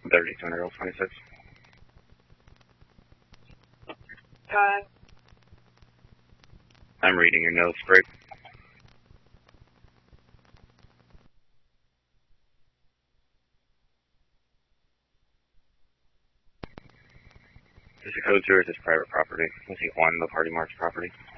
26. Time. I'm reading your notes, break. Is the code 0 is private property? Is he on the party marks property?